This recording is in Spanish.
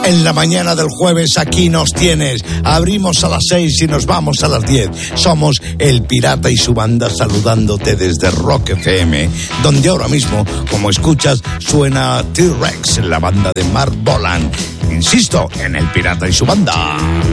En la mañana del jueves aquí nos tienes. Abrimos a las 6 y nos vamos a las 10. Somos El Pirata y su banda saludándote desde Rock FM, donde ahora mismo, como escuchas, suena T-Rex, la banda de Mark Bolan. Insisto, en El Pirata y su banda.